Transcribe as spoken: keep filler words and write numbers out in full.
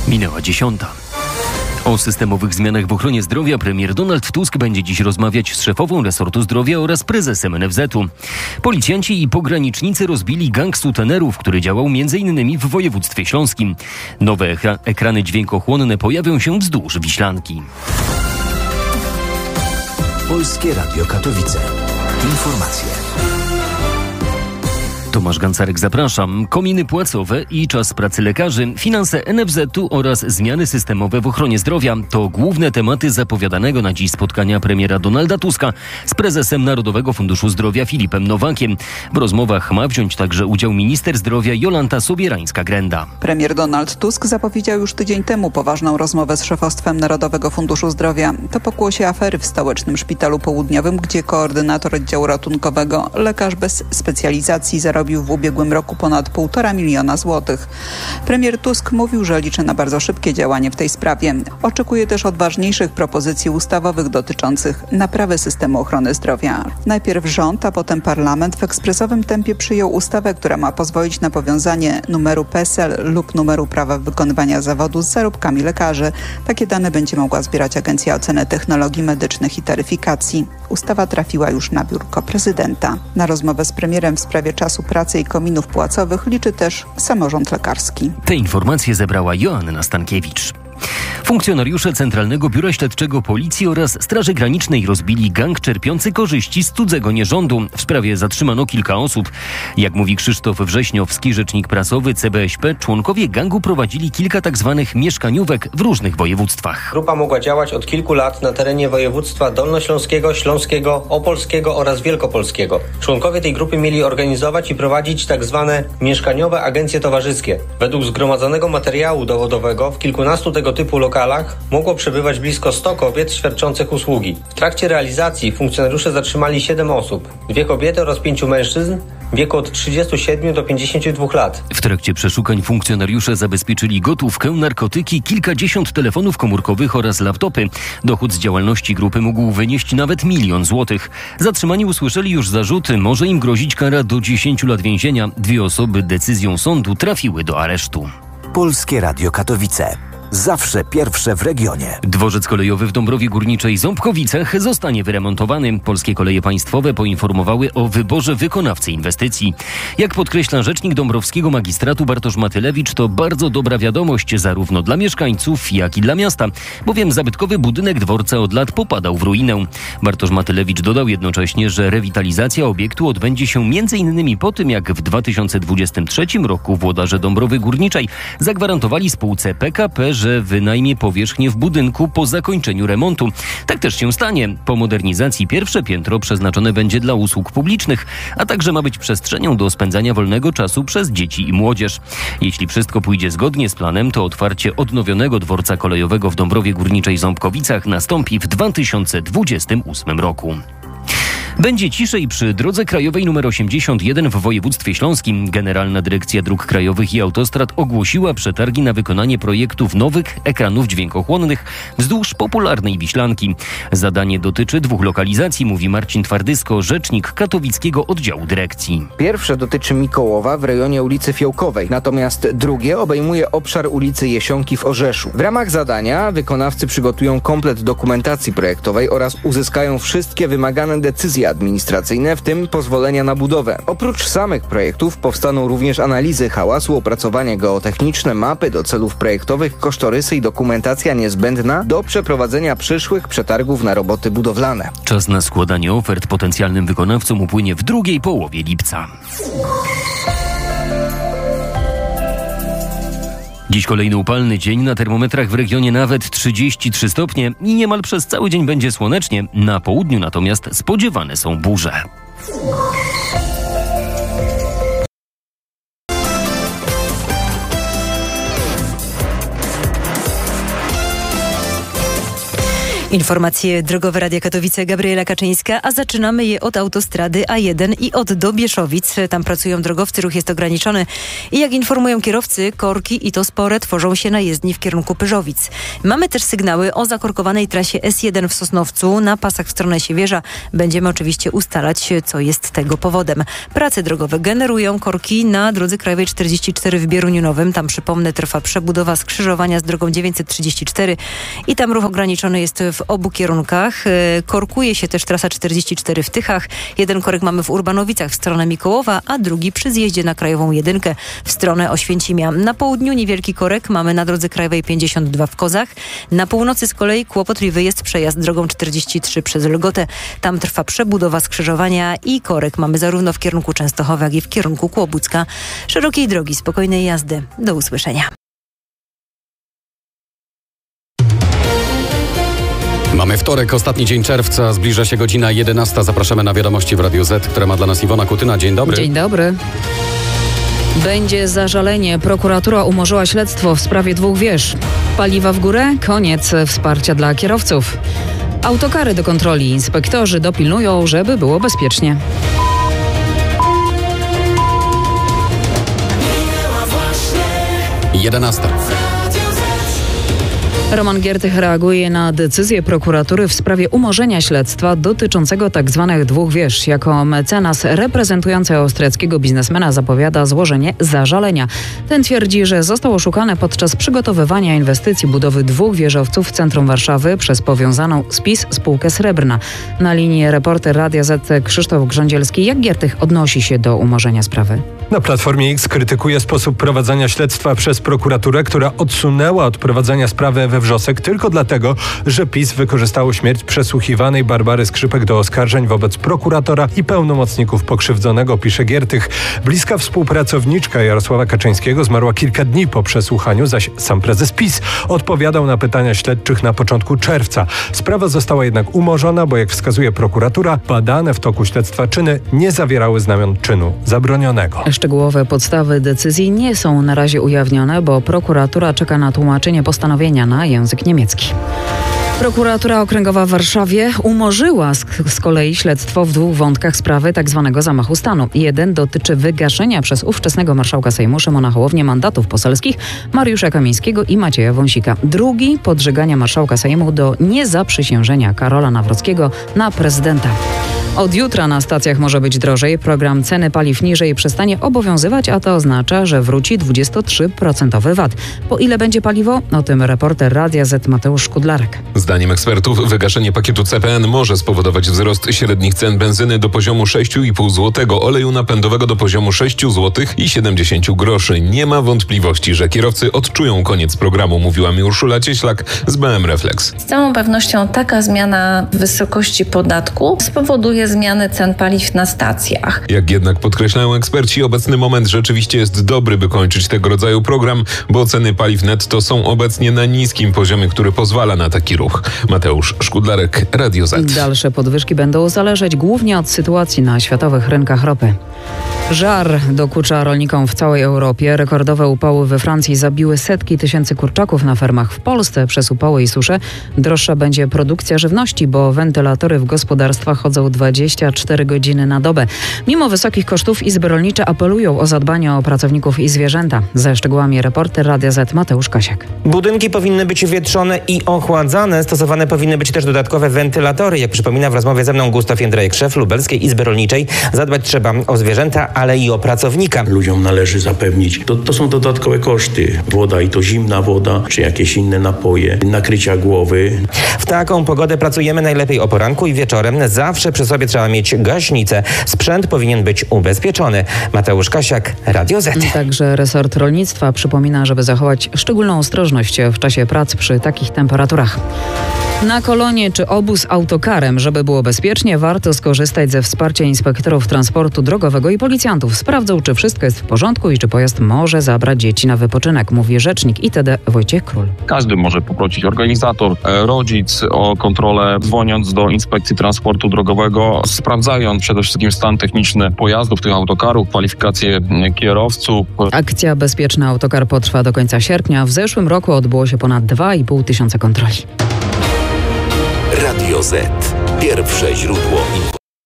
Minęła dziesiąta. O systemowych zmianach w ochronie zdrowia premier Donald Tusk będzie dziś rozmawiać z szefową resortu zdrowia oraz prezesem N F Z-u. Policjanci i pogranicznicy rozbili gang sutenerów, który działał m.in. w województwie śląskim. Nowe ekra- ekrany dźwiękochłonne pojawią się wzdłuż Wiślanki. Polskie Radio Katowice. Informacje. Tomasz Gancarek, zapraszam. Kominy płacowe i czas pracy lekarzy, finanse N F Z-u oraz zmiany systemowe w ochronie zdrowia to główne tematy zapowiadanego na dziś spotkania premiera Donalda Tuska z prezesem Narodowego Funduszu Zdrowia Filipem Nowakiem. W rozmowach ma wziąć także udział minister zdrowia Jolanta Sobierańska-Grenda. Premier Donald Tusk zapowiedział już tydzień temu poważną rozmowę z szefostwem Narodowego Funduszu Zdrowia. To pokłosie afery w stołecznym szpitalu południowym, gdzie koordynator oddziału ratunkowego, lekarz bez specjalizacji, zarobił w ubiegłym roku ponad półtora miliona złotych. Premier Tusk mówił, że liczy na bardzo szybkie działanie w tej sprawie. Oczekuje też odważniejszych propozycji ustawowych dotyczących naprawy systemu ochrony zdrowia. Najpierw rząd, a potem parlament w ekspresowym tempie przyjął ustawę, która ma pozwolić na powiązanie numeru P E S E L lub numeru prawa wykonywania zawodu z zarobkami lekarzy. Takie dane będzie mogła zbierać Agencja Oceny Technologii Medycznych i Taryfikacji. Ustawa trafiła już na biurko prezydenta. Na rozmowę z premierem w sprawie czasu pracy i kominów płacowych liczy też samorząd lekarski. Te informacje zebrała Joanna Stankiewicz. Funkcjonariusze Centralnego Biura Śledczego Policji oraz Straży Granicznej rozbili gang czerpiący korzyści z cudzego nierządu. W sprawie zatrzymano kilka osób. Jak mówi Krzysztof Wrześniowski, rzecznik prasowy C B S P, członkowie gangu prowadzili kilka tzw. mieszkaniówek w różnych województwach. Grupa mogła działać od kilku lat na terenie województwa dolnośląskiego, śląskiego, opolskiego oraz wielkopolskiego. Członkowie tej grupy mieli organizować i prowadzić tzw. mieszkaniowe agencje towarzyskie. Według zgromadzonego materiału dowodowego w kilkunastu tego typu lokalach mogło przebywać blisko stu kobiet świadczących usługi. W trakcie realizacji funkcjonariusze zatrzymali siedem osób, dwie kobiety oraz pięciu mężczyzn w wieku od trzydziestu siedmiu do pięćdziesięciu dwóch lat. W trakcie przeszukań funkcjonariusze zabezpieczyli gotówkę, narkotyki, kilkadziesiąt telefonów komórkowych oraz laptopy. Dochód z działalności grupy mógł wynieść nawet milion złotych. Zatrzymani usłyszeli już zarzuty, może im grozić kara do dziesięciu lat więzienia. Dwie osoby decyzją sądu trafiły do aresztu. Polskie Radio Katowice. Zawsze pierwsze w regionie. Dworzec kolejowy w Dąbrowie Górniczej Ząbkowicach zostanie wyremontowany. Polskie Koleje Państwowe poinformowały o wyborze wykonawcy inwestycji. Jak podkreśla rzecznik dąbrowskiego magistratu Bartosz Matylewicz, to bardzo dobra wiadomość zarówno dla mieszkańców, jak i dla miasta, bowiem zabytkowy budynek dworca od lat popadał w ruinę. Bartosz Matylewicz dodał jednocześnie, że rewitalizacja obiektu odbędzie się m.in. po tym, jak w dwa tysiące dwudziestym trzecim roku włodarze Dąbrowy Górniczej zagwarantowali spółce P K P, że wynajmie powierzchnię w budynku po zakończeniu remontu. Tak też się stanie. Po modernizacji pierwsze piętro przeznaczone będzie dla usług publicznych, a także ma być przestrzenią do spędzania wolnego czasu przez dzieci i młodzież. Jeśli wszystko pójdzie zgodnie z planem, to otwarcie odnowionego dworca kolejowego w Dąbrowie Górniczej Ząbkowicach nastąpi w dwa tysiące dwudziestym ósmym roku. Będzie ciszej przy drodze krajowej nr osiemdziesiąt jeden w województwie śląskim. Generalna Dyrekcja Dróg Krajowych i Autostrad ogłosiła przetargi na wykonanie projektów nowych ekranów dźwiękochłonnych wzdłuż popularnej Wiślanki. Zadanie dotyczy dwóch lokalizacji, mówi Marcin Twardysko, rzecznik katowickiego oddziału dyrekcji. Pierwsze dotyczy Mikołowa w rejonie ulicy Fiołkowej, natomiast drugie obejmuje obszar ulicy Jesionki w Orzeszu. W ramach zadania wykonawcy przygotują komplet dokumentacji projektowej oraz uzyskają wszystkie wymagane decyzje administracyjne, w tym pozwolenia na budowę. Oprócz samych projektów powstaną również analizy hałasu, opracowania geotechniczne, mapy do celów projektowych, kosztorysy i dokumentacja niezbędna do przeprowadzenia przyszłych przetargów na roboty budowlane. Czas na składanie ofert potencjalnym wykonawcom upłynie w drugiej połowie lipca. Dziś kolejny upalny dzień, na termometrach w regionie nawet trzydzieści trzy stopnie i niemal przez cały dzień będzie słonecznie. Na południu natomiast spodziewane są burze. Informacje drogowe Radia Katowice, Gabriela Kaczyńska, a zaczynamy je od autostrady A jeden i od Dobieszowic. Tam pracują drogowcy, ruch jest ograniczony i jak informują kierowcy, korki i to spore tworzą się na jezdni w kierunku Pyrzowic. Mamy też sygnały o zakorkowanej trasie S jeden w Sosnowcu na pasach w stronę Siewierza. Będziemy oczywiście ustalać, co jest tego powodem. Prace drogowe generują korki na drodze krajowej czterdzieści cztery w Bieruniu Nowym. Tam, przypomnę, trwa przebudowa skrzyżowania z drogą dziewięćset trzydzieści cztery i tam ruch ograniczony jest w obu kierunkach. Korkuje się też trasa czterdzieści cztery w Tychach. Jeden korek mamy w Urbanowicach w stronę Mikołowa, a drugi przy zjeździe na Krajową Jedynkę w stronę Oświęcimia. Na południu niewielki korek mamy na drodze krajowej pięćdziesiąt dwa w Kozach. Na północy z kolei kłopotliwy jest przejazd drogą czterdzieści trzy przez Lgotę. Tam trwa przebudowa skrzyżowania i korek mamy zarówno w kierunku Częstochowy, jak i w kierunku Kłobucka. Szerokiej drogi, spokojnej jazdy. Do usłyszenia. Mamy wtorek, ostatni dzień czerwca, zbliża się godzina jedenasta. Zapraszamy na wiadomości w Radiu Z, które ma dla nas Iwona Kutyna. Dzień dobry. Dzień dobry. Będzie zażalenie. Prokuratura umorzyła śledztwo w sprawie dwóch wież. Paliwa w górę? Koniec wsparcia dla kierowców. Autokary do kontroli. Inspektorzy dopilnują, żeby było bezpiecznie. jedenasta. Roman Giertych reaguje na decyzję prokuratury w sprawie umorzenia śledztwa dotyczącego tzw. dwóch wież. Jako mecenas reprezentujący austriackiego biznesmena zapowiada złożenie zażalenia. Ten twierdzi, że został oszukany podczas przygotowywania inwestycji budowy dwóch wieżowców w centrum Warszawy przez powiązaną z PiS spółkę Srebrna. Na linii reporter Radia Z Krzysztof Grządzielski. Jak Giertych odnosi się do umorzenia sprawy? Na Platformie X krytykuje sposób prowadzenia śledztwa przez prokuraturę, która odsunęła od prowadzenia sprawy we wrzosek tylko dlatego, że PiS wykorzystało śmierć przesłuchiwanej Barbary Skrzypek do oskarżeń wobec prokuratora i pełnomocników pokrzywdzonego, pisze Giertych. Bliska współpracowniczka Jarosława Kaczyńskiego zmarła kilka dni po przesłuchaniu, zaś sam prezes PiS odpowiadał na pytania śledczych na początku czerwca. Sprawa została jednak umorzona, bo jak wskazuje prokuratura, badane w toku śledztwa czyny nie zawierały znamion czynu zabronionego. Szczegółowe podstawy decyzji nie są na razie ujawnione, bo prokuratura czeka na tłumaczenie postanowienia na język niemiecki. Prokuratura Okręgowa w Warszawie umorzyła z, z kolei śledztwo w dwóch wątkach sprawy tzw. zamachu stanu. Jeden dotyczy wygaszenia przez ówczesnego marszałka Sejmu Szymona Hołownię mandatów poselskich Mariusza Kamińskiego i Macieja Wąsika. Drugi podżegania marszałka Sejmu do niezaprzysiężenia Karola Nawrockiego na prezydenta. Od jutra na stacjach może być drożej. Program ceny paliw niżej przestanie obowiązywać, a to oznacza, że wróci dwudziestotrzyprocentowy V A T. Po ile będzie paliwo? O tym reporter Radia Z Mateusz Szkudlarek. Zdaniem ekspertów wygaszenie pakietu C P N może spowodować wzrost średnich cen benzyny do poziomu sześć i pół złotego, oleju napędowego do poziomu sześć złotych i siedemdziesiąt groszy. Nie ma wątpliwości, że kierowcy odczują koniec programu, mówiła mi Urszula Cieślak z B M Reflex. Z całą pewnością taka zmiana wysokości podatku spowoduje zmiany cen paliw na stacjach. Jak jednak podkreślają eksperci, obecny moment rzeczywiście jest dobry, by kończyć tego rodzaju program, bo ceny paliw netto są obecnie na niskim poziomie, który pozwala na taki ruch. Mateusz Szkudlarek, Radio Z. Dalsze podwyżki będą zależeć głównie od sytuacji na światowych rynkach ropy. Żar dokucza rolnikom w całej Europie. Rekordowe upały we Francji zabiły setki tysięcy kurczaków na fermach. W Polsce przez upały i susze droższa będzie produkcja żywności, bo wentylatory w gospodarstwach chodzą dwadzieścia cztery godziny na dobę. Mimo wysokich kosztów izby rolnicze apelują o zadbanie o pracowników i zwierzęta. Ze szczegółami reporter Radia Z Mateusz Kasiak. Budynki powinny być wietrzone i ochładzane. Stosowane powinny być też dodatkowe wentylatory. Jak przypomina w rozmowie ze mną Gustaw Jędrajek, szef Lubelskiej Izby Rolniczej, zadbać trzeba o zwierzęta, ale i o pracownika. Ludziom należy zapewnić, to, to są dodatkowe koszty. Woda i to zimna woda, czy jakieś inne napoje, nakrycia głowy. W taką pogodę pracujemy najlepiej o poranku i wieczorem. Zawsze przy sobie trzeba mieć gaśnicę. Sprzęt powinien być ubezpieczony. Mateusz Kasiak, Radio Z. Także resort rolnictwa przypomina, żeby zachować szczególną ostrożność w czasie prac przy takich temperaturach. Na kolonie czy obóz autokarem, żeby było bezpiecznie, warto skorzystać ze wsparcia inspektorów transportu drogowego i policjantów. Sprawdzą, czy wszystko jest w porządku i czy pojazd może zabrać dzieci na wypoczynek, mówi rzecznik I T D Wojciech Król. Każdy może poprosić organizator, rodzic o kontrolę, dzwoniąc do Inspekcji Transportu Drogowego, sprawdzając przede wszystkim stan techniczny pojazdów, tych autokarów, kwalifikacje kierowców. Akcja Bezpieczny Autokar potrwa do końca sierpnia. W zeszłym roku odbyło się ponad dwa i pół tysiąca kontroli. Radio Z. Pierwsze źródło informacji.